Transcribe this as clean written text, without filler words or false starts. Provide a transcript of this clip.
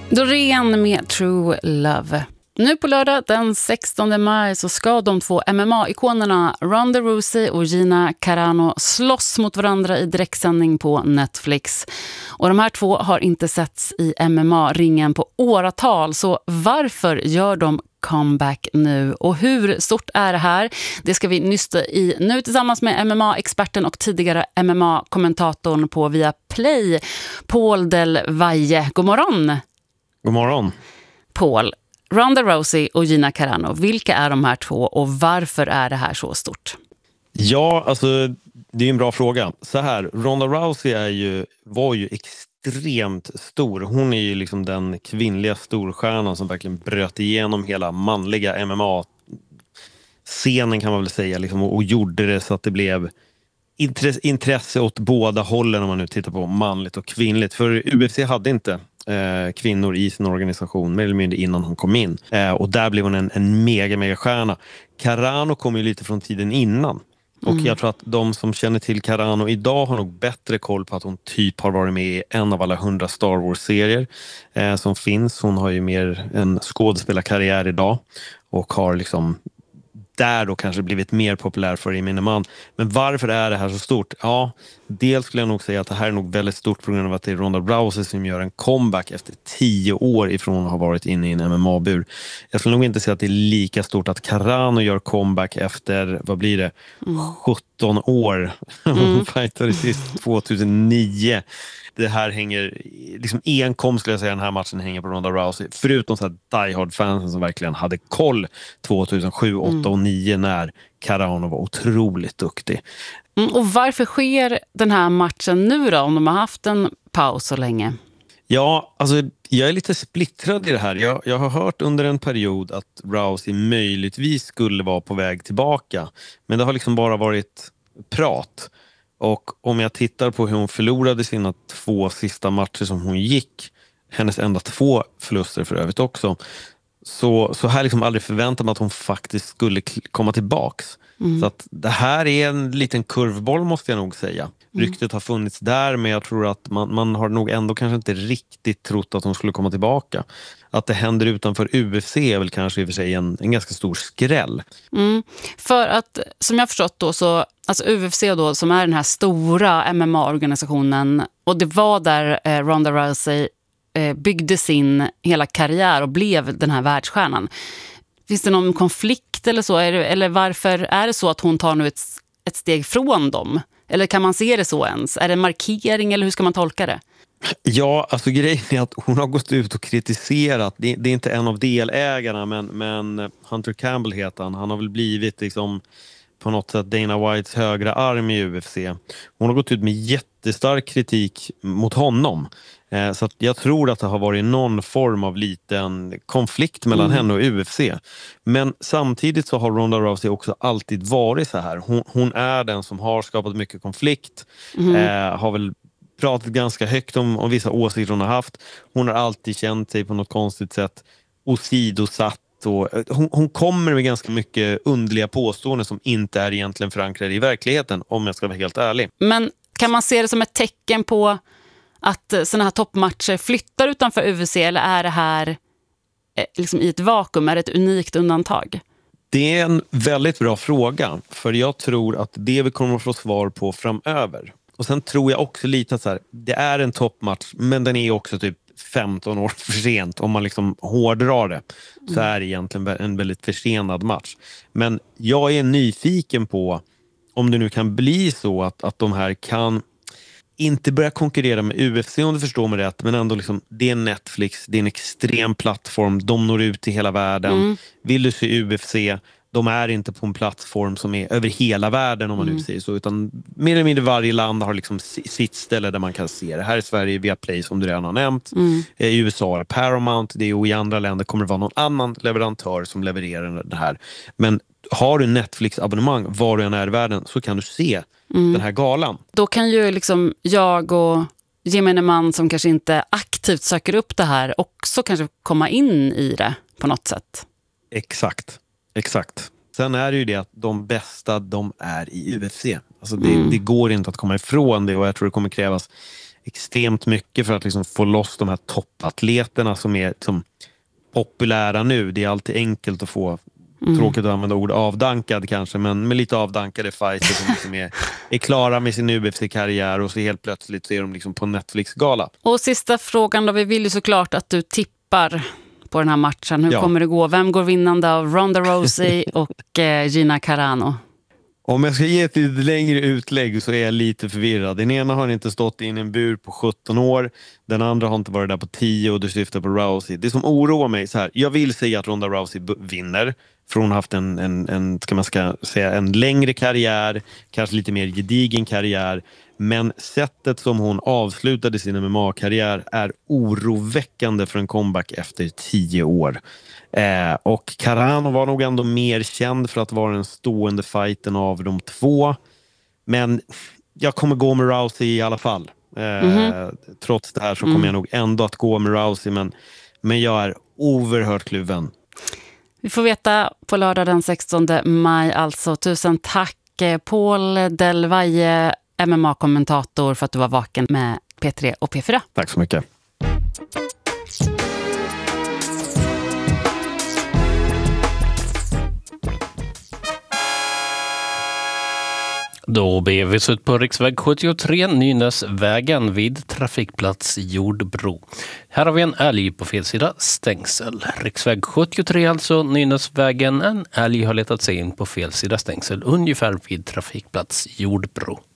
Doreen med True Love. Nu på lördag den 16 maj så ska de två MMA-ikonerna Ronda Rousey och Gina Carano slåss mot varandra i direktsändning på Netflix. Och de här två har inte setts i MMA-ringen på åratal, så varför gör de comeback nu? Och hur stort är det här? Det ska vi nysta i nu tillsammans med MMA-experten och tidigare MMA-kommentatorn på Viaplay, Paul Del Valle. God morgon! God morgon. Paul, Ronda Rousey och Gina Carano, vilka är de här två och varför är det här så stort? Ja, alltså det är en bra fråga. Så här, Ronda Rousey var ju extremt stor. Hon är ju liksom den kvinnliga storstjärnan som verkligen bröt igenom hela manliga MMA-scenen kan man väl säga liksom, och gjorde det så att det blev intresse åt båda hållen om man nu tittar på manligt och kvinnligt. För UFC hade inte kvinnor i sin organisation mer eller mindre innan hon kom in. Och där blev hon en mega stjärna. Carano kom ju lite från tiden innan. Och jag tror att de som känner till Carano idag har nog bättre koll på att hon typ har varit med i en av alla 100 Star Wars-serier som finns. Hon har ju mer en skådespelarkarriär idag och har liksom där då kanske blivit mer populär för gemene man. Men varför är det här så stort? Ja, dels skulle jag nog säga att det här är nog väldigt stort på grund av att det är Ronda Rousey som gör en comeback efter 10 år ifrån att ha varit inne i en MMA-bur. Jag skulle nog inte säga att det är lika stort att Carano gör comeback efter, vad blir det, 17 år. Hon fightade sist 2009. Det här hänger, liksom enkom skulle jag säga, den här matchen hänger på Ronda Rousey. Förutom så här diehard-fansen som verkligen hade koll 2007, 8 och 9 när Carano var otroligt duktig. Och varför sker den här matchen nu då, om de har haft en paus så länge? Ja, alltså jag är lite splittrad i det här. Jag har hört under en period att Rousey möjligtvis skulle vara på väg tillbaka. Men det har liksom bara varit prat. Och om jag tittar på hur hon förlorade sina 2 sista matcher som hon gick, hennes enda 2 förluster för övrigt också, så här liksom aldrig förväntat mig att hon faktiskt skulle komma tillbaks. Så att det här är en liten kurvboll måste jag nog säga. Ryktet har funnits där, men jag tror att man har nog ändå kanske inte riktigt trott att hon skulle komma tillbaka. Att det händer utanför UFC är väl kanske i och för sig en ganska stor skräll. För att, som jag förstått då, så alltså UFC då, som är den här stora MMA-organisationen, och det var där Ronda Rousey byggde sin hela karriär och blev den här världsstjärnan. Finns det någon konflikt eller så? Eller varför är det så att hon tar nu ett steg från dem? Eller kan man se det så ens? Är det en markering eller hur ska man tolka det? Ja, alltså grejen är att hon har gått ut och kritiserat. Det är inte en av delägarna, men Hunter Campbell heter han. Han har väl blivit liksom på något sätt Dana Whites högra arm i UFC. Hon har gått ut med jättestark kritik mot honom. Så att jag tror att det har varit någon form av liten konflikt mellan henne och UFC. Men samtidigt så har Ronda Rousey också alltid varit så här. Hon är den som har skapat mycket konflikt. Har väl pratat ganska högt om vissa åsikter hon har haft. Hon har alltid känt sig på något konstigt sätt åsidosatt. Hon kommer med ganska mycket underliga påståenden som inte är egentligen förankrade i verkligheten, om jag ska vara helt ärlig. Men kan man se det som ett tecken på att såna här toppmatcher flyttar utanför UFC, eller är det här liksom i ett vakuum, är det ett unikt undantag? Det är en väldigt bra fråga, för jag tror att det vi kommer att få svar på framöver. Och sen tror jag också lite att så här, det är en toppmatch, men den är också typ 15 år för sent. Om man liksom hårdrar det så är det egentligen en väldigt försenad match. Men jag är nyfiken på om det nu kan bli så att de här kan inte börja konkurrera med UFC, om du förstår mig rätt, men ändå liksom, det är Netflix, det är en extrem plattform, de når ut till hela världen. Vill du se UFC, de är inte på en plattform som är över hela världen, om man nu säger så, utan mer eller mindre varje land har liksom sitt ställe där man kan se det. Här i Sverige Viaplay, som du redan har nämnt. I USA är Paramount, det är, och i andra länder kommer det vara någon annan leverantör som levererar det här. Men har du Netflix-abonnemang var du än är i världen, så kan du se den här galan. Då kan ju liksom jag och gemene man som kanske inte aktivt söker upp det här också kanske komma in i det på något sätt. Exakt. Sen är det ju det att de bästa, de är i UFC. Alltså det går inte att komma ifrån det, och jag tror det kommer krävas extremt mycket för att liksom få loss de här toppatleterna som är som populära nu. Det är alltid enkelt att få, tråkigt att använda ord avdankad kanske, men med lite avdankade fighter som liksom är klara med sin UFC-karriär och så helt plötsligt så är de liksom på Netflix-gala. Och sista frågan då, vi vill ju såklart att du tippar på den här matchen. Hur kommer det gå? Vem går vinnande av Ronda Rousey och Gina Carano? Om jag ska ge ett lite längre utlägg så är jag lite förvirrad. Den ena har inte stått in i en bur på 17 år. Den andra har inte varit där på 10 och du syftar på Rousey. Det som oroar mig så här. Jag vill säga att Ronda Rousey vinner. För hon har haft en längre karriär. Kanske lite mer gedigen karriär. Men sättet som hon avslutade sin MMA-karriär är oroväckande för en comeback efter 10 år. Och Carano var nog ändå mer känd för att vara den stående fighten av de två. Men jag kommer gå med Rousey i alla fall. Trots det här så kommer jag nog ändå att gå med Rousey. Men jag är oerhört kluven. Vi får veta på lördag den 16 maj alltså. Tusen tack Paul Del Valle, MMA-kommentator, för att du var vaken med P3 och P4. Tack så mycket. Då beger vi oss ut på riksväg 73, Nynäsvägen vid trafikplats Jordbro. Här har vi en älg på fel sida, stängsel. Riksväg 73 alltså, Nynäsvägen. En älg har letat sig in på fel sida stängsel, ungefär vid trafikplats Jordbro.